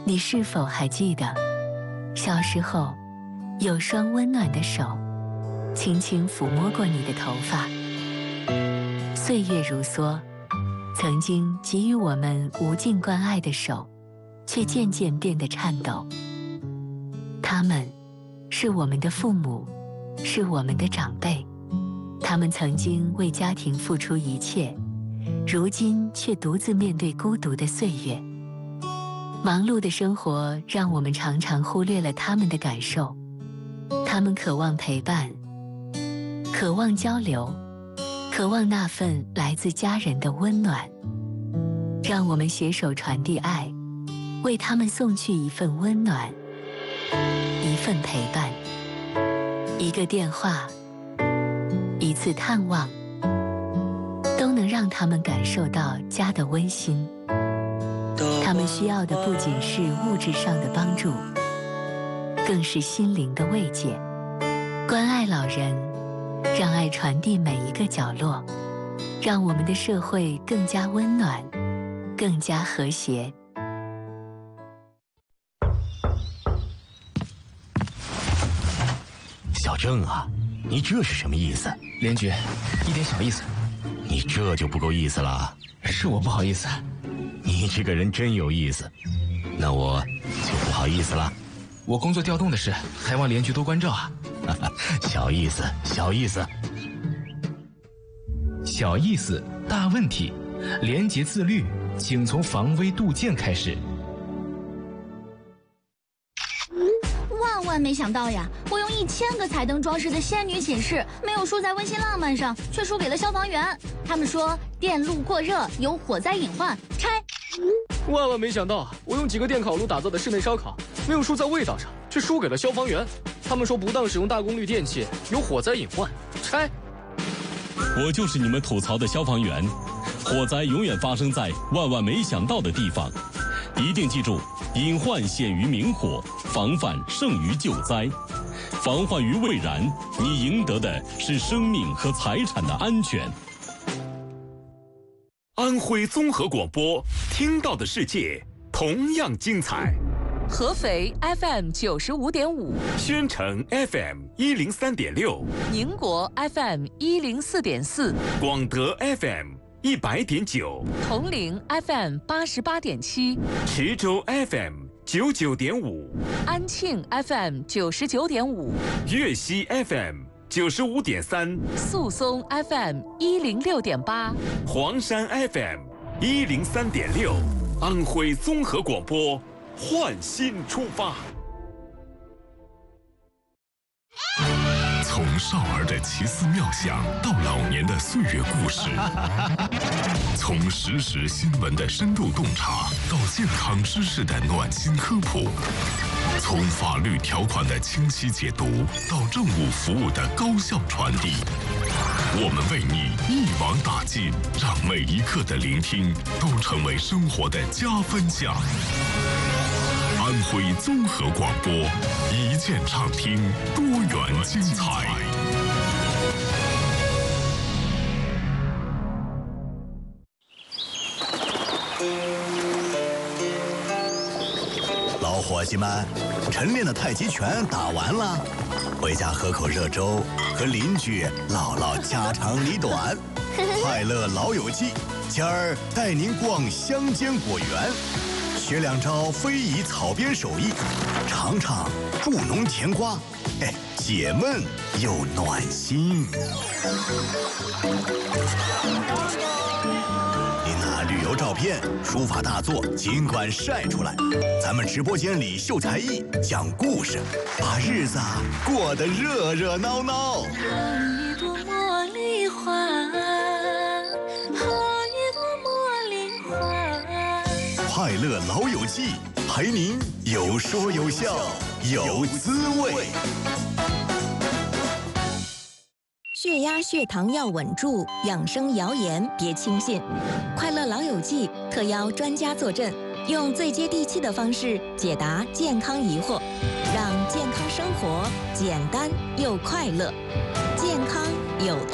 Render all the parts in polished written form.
你是否还记得，小时候有双温暖的手，轻轻抚摸过你的头发？岁月如梭，曾经给予我们无尽关爱的手，却渐渐变得颤抖。他们是我们的父母，是我们的长辈，他们曾经为家庭付出一切，如今却独自面对孤独的岁月。忙碌的生活让我们常常忽略了他们的感受，他们渴望陪伴，渴望交流，渴望那份来自家人的温暖。让我们携手传递爱，为他们送去一份温暖，一份陪伴。一个电话，一次探望，都能让他们感受到家的温馨。他们需要的不仅是物质上的帮助，更是心灵的慰藉。关爱老人，让爱传递每一个角落，让我们的社会更加温暖，更加和谐。 小郑啊，你这是什么意思？ 连局，一点小意思。 你这就不够意思了。 是我不好意思。 你这个人真有意思，那我就不好意思了。 我工作调动的事，还望连局多关照啊。 小意思，小意思。 小意思，大问题。廉洁自律，请从防微杜渐开始。 万万没想到呀！我用1000个彩灯装饰的仙女寝室，没有输在温馨浪漫上，却输给了消防员。他们说电路过热有火灾隐患，拆。 万万没想到，我用几个电烤炉打造的室内烧烤，没有输在味道上，却输给了消防员。他们说不当使用大功率电器有火灾隐患，拆。 我就是你们吐槽的消防员，火灾永远发生在万万没想到的地方。一定记住，隐患显于明火，防范胜于救灾。防患于未然，你赢得的是生命和财产的安全。 安徽综合广播，听到的世界同样精彩。 合肥 FM 95.5， 宣城 FM 103.6， 宁国 FM 104.4， 广德 FM 100.9， 铜陵 FM 88.7， 池州 FM 99.5， 安庆 FM 99.5， 粤西 FM 95.3， 宿松 FM 106.8， 黄山 FM 103.6，安徽综合广播，焕新出发。 从少儿的奇思妙想到老年的岁月故事，从时事新闻的深度洞察到健康知识的暖心科普，从法律条款的清晰解读到政务服务的高效传递，我们为你一网打尽，让每一刻的聆听都成为生活的加分项。安徽综合广播，一键畅听，多元精彩。 老伙计们，晨练的太极拳打完了，回家喝口热粥，和邻居唠唠家长里短。快乐老友记，今儿带您逛乡间果园，学2招非遗草编手艺，尝尝助农甜瓜，解闷又暖心。您拿旅游照片、书法大作尽管晒出来，咱们直播间里秀才艺、讲故事，把日子过得热热闹闹。 一朵茉莉花，一朵茉莉花。 快乐老友记，陪您有说有笑有滋味。 血压、血糖要稳住，养生谣言别轻信。快乐老友记特邀专家坐镇，用最接地气的方式解答健康疑惑，让健康生活简单又快乐，健康有道。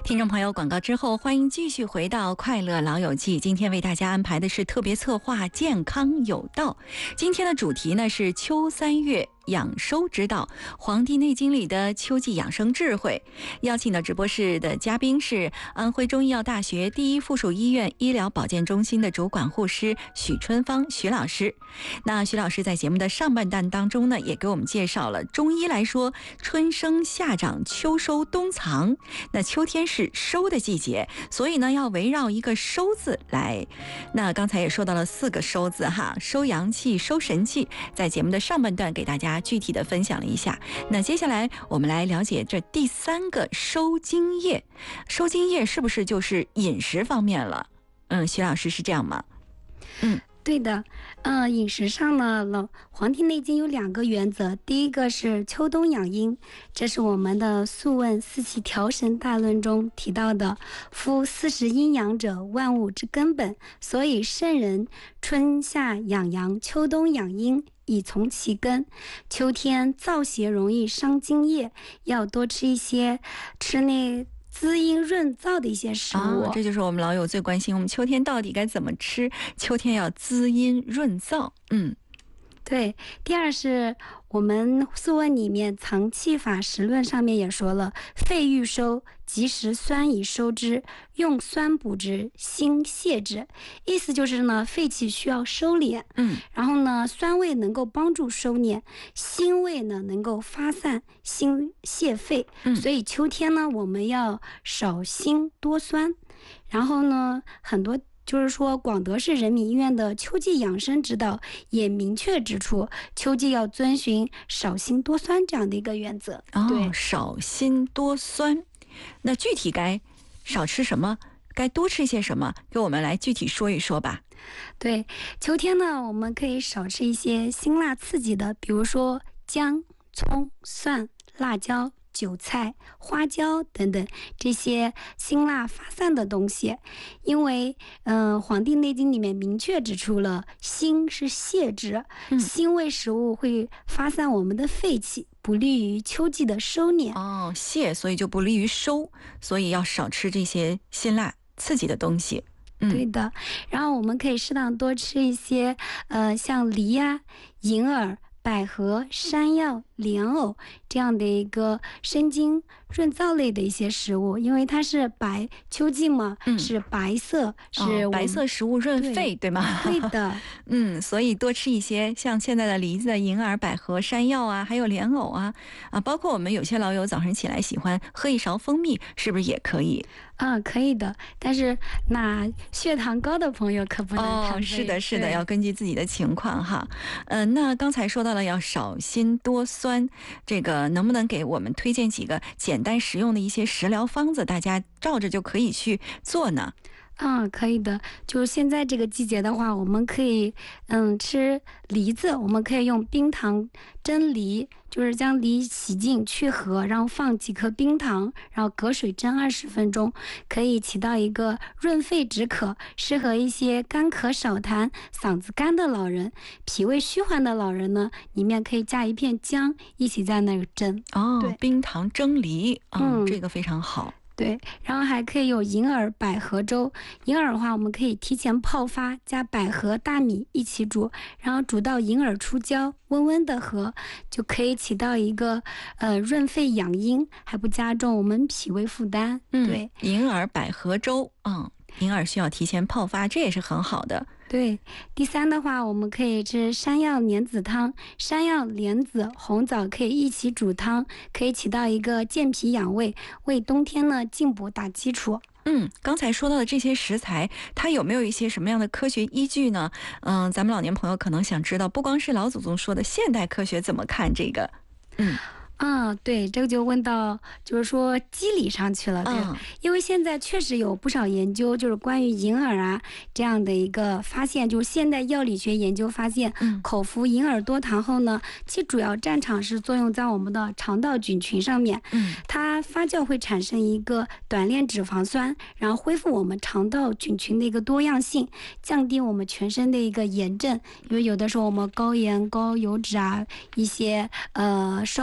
听众朋友，广告之后，欢迎继续回到《快乐老友记》。今天为大家安排的是特别策划《健康有道》。今天的主题呢是秋3月养收之道，《黄帝内经》里的秋季养生智慧。邀请到直播室的嘉宾是安徽中医药大学第一附属医院医疗保健中心的主管护师许春芳许老师。那许老师在节目的上半段当中呢，也给我们介绍了中医来说，春生夏长秋收冬藏。那秋天是收的季节，所以呢要围绕一个收字来。那刚才也说到了4个收字哈，收阳气、收神气，在节目的上半段给大家具体的分享了一下。那接下来我们来了解这第3个收津液。收津液是不是就是饮食方面了？徐老师是这样吗？ 对的，饮食上呢，《黄帝内经》有2个原则，第一个是秋冬养阴，这是我们的《素问·四气调神大论》中提到的，夫40阴阳者，万物之根本，所以圣人春夏养阳，秋冬养阴，以从其根。秋天燥邪容易伤津液，要多吃一些那滋阴润燥的一些食物。 这就是我们老友最关心，我们秋天到底该怎么吃？秋天要滋阴润燥。 对。第二是我们《素问》里面《藏气法实论》上面也说了，肺欲收，及时酸以收之，用酸补之，辛泻之。意思就是呢，肺气需要收敛，然后呢，酸味能够帮助收敛，辛味呢能够发散辛泻肺。所以秋天呢，我们要少辛多酸。然后呢，很多就是说，广德市人民医院的秋季养生指导也明确指出，秋季要遵循少辛多酸这样的一个原则。对， 少辛多酸。那具体该少吃什么，该多吃些什么，给我们来具体说一说吧。 对，秋天呢，我们可以少吃一些辛辣刺激的，比如说姜、葱、蒜、辣椒、韭菜、花椒等等这些辛辣发散的东西。因为《黄帝内经》里面明确指出了，辛是泻之，辛味食物会发散我们的肺气，不利于秋季的收敛。 泻，所以就不利于收，所以要少吃这些辛辣刺激的东西。 对的。然后我们可以适当多吃一些像梨呀、银耳、百合、山药、莲藕这样的一个生津润燥类的一些食物，因为它是秋季嘛，是白色，是白色食物润肺，对吗？ 对的。 所以多吃一些像现在的梨子、银耳、百合、山药啊，还有莲藕啊，包括我们有些老友早上起来喜欢喝一勺蜂蜜，是不是也可以？ 可以的，但是那血糖高的朋友可不能是的，要根据自己的情况哈。那刚才说到了要少辛多酸，这个能不能给我们推荐几个简单实用的一些食疗方子，大家照着就可以去做呢？ 可以的。就是现在这个季节的话，我们可以吃梨子，我们可以用冰糖蒸梨，就是将梨洗净去核，然后放几颗冰糖，然后隔水蒸20分钟，可以起到一个润肺止渴，适合一些干咳少痰、嗓子干的老人。脾胃虚寒的老人呢，里面可以加一片姜，一起在那个蒸。 对，冰糖蒸梨，这个非常好。 对，然后还可以有银耳百合粥。银耳的话，我们可以提前泡发，加百合、大米一起煮，然后煮到银耳出胶，温温的喝，就可以起到一个润肺养阴，还不加重我们脾胃负担。对， 银耳百合粥，银耳需要提前泡发，这也是很好的。 对，第3的话，我们可以吃山药莲子汤，山药、莲子、红枣可以一起煮汤，可以起到一个健脾养胃，为冬天呢进补打基础。 刚才说到的这些食材，它有没有一些什么样的科学依据呢？咱们老年朋友可能想知道，不光是老祖宗说的，现代科学怎么看这个？ 对，这个就问到就是说机理上去了，对，因为现在确实有不少研究，就是关于银耳这样的一个发现，就是现代药理学研究发现，口服银耳多糖后呢，其主要战场是作用在我们的肠道菌群上面，它发酵会产生一个短链脂肪酸，然后恢复我们肠道菌群的一个多样性，降低我们全身的一个炎症，因为有的时候我们高盐高油脂一些烧烤之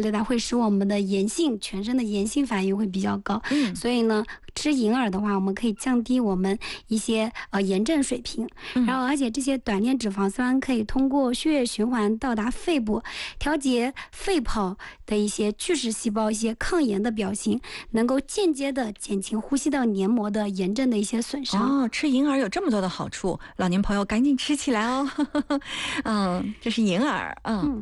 类的，会使我们的炎性全身的炎性反应会比较高。所以呢，吃银耳的话，我们可以降低我们一些炎症水平。然后，而且这些短链脂肪酸可以通过血液循环到达肺部，调节肺泡的一些巨噬细胞一些抗炎的表现，能够间接的减轻呼吸道黏膜的炎症的一些损伤。 吃银耳有这么多的好处，老年朋友赶紧吃起来哦。这是银耳。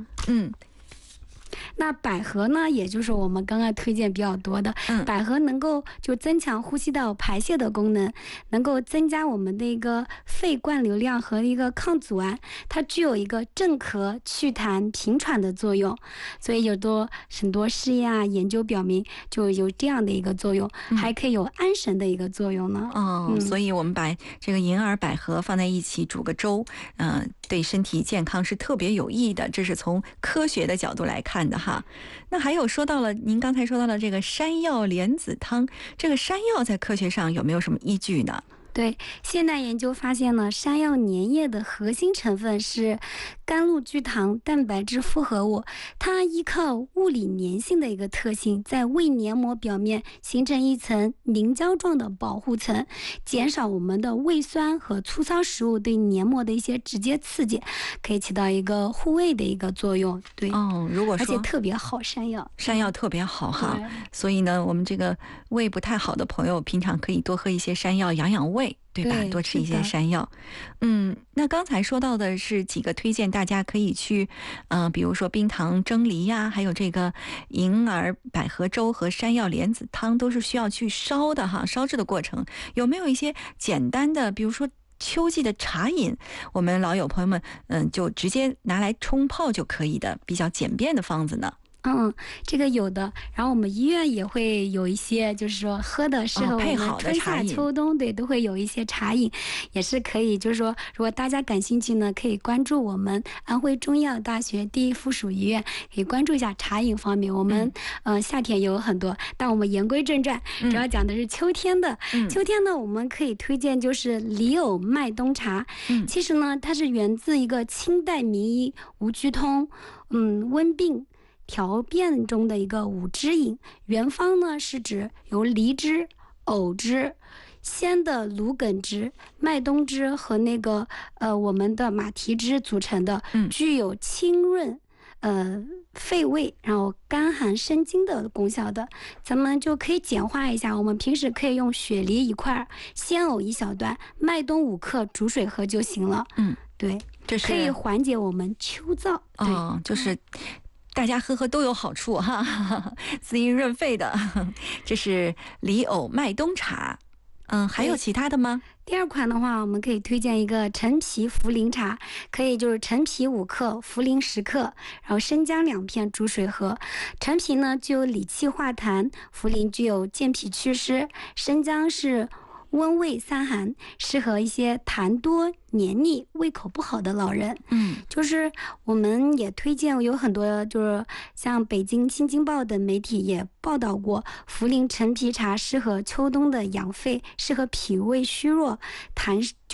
那百合呢，也就是我们刚刚推荐比较多的，百合能够就增强呼吸道排泄的功能，能够增加我们的一个肺灌流量和一个抗阻胺，它具有一个镇咳、祛痰、平喘的作用，所以很多试验啊研究表明就有这样的一个作用，还可以有安神的一个作用呢。 所以我们把这个银耳、百合放在一起煮个粥，对身体健康是特别有益的，这是从科学的角度来看的哈。那还有您刚才说到了这个山药莲子汤，这个山药在科学上有没有什么依据呢？ 对，现代研究发现呢，山药粘液的核心成分是甘露聚糖蛋白质复合物，它依靠物理粘性的一个特性，在胃黏膜表面形成一层凝胶状的保护层，减少我们的胃酸和粗糙食物对黏膜的一些直接刺激，可以起到一个护胃的一个作用。对， 如果说而且特别好，山药特别好哈。所以呢，我们这个胃不太好的朋友，平常可以多喝一些山药，养养胃。对吧？多吃一些山药。那刚才说到的是几个推荐，大家可以去，比如说冰糖蒸梨呀，还有这个银耳百合粥和山药莲子汤，都是需要去烧的哈，烧制的过程。有没有一些简单的，比如说秋季的茶饮，我们老友朋友们，就直接拿来冲泡就可以的，比较简便的方子呢？ 这个有的，然后我们医院也会有一些，就是说喝的适合我们春夏秋冬，对，都会有一些茶饮，也是可以，就是说，如果大家感兴趣呢，可以关注我们安徽中医药大学第一附属医院，可以关注一下茶饮方面。我们夏天有很多，但我们言归正传，主要讲的是秋天的。秋天呢，我们可以推荐就是李藕麦冬茶。其实呢，它是源自一个清代名医吴鞠通，温病调变中的一个五汁饮，原方呢是指由梨汁、藕汁、鲜的芦梗汁、麦冬汁和那个我们的马蹄汁组成的，具有清润肺胃，然后甘寒生津的功效的。咱们就可以简化一下，我们平时可以用雪梨1块，鲜藕1小段，麦冬5克煮水喝就行了。对， 这是可以缓解我们秋燥。 就是大家喝都有好处哈，滋阴润肺的。这是李藕麦冬茶。还有其他的吗？ 第二款的话，我们可以推荐一个陈皮茯苓茶，可以就是陈皮5克，茯苓10克，然后生姜2片煮水喝。陈皮呢具有理气化痰，茯苓具有健脾祛湿，生姜是温胃散寒，适合一些痰多黏腻、胃口不好的老人。就是我们也推荐有很多，就是像北京新京报等媒体也报道过，茯苓陈皮茶适合秋冬的养肺，适合脾胃虚弱、痰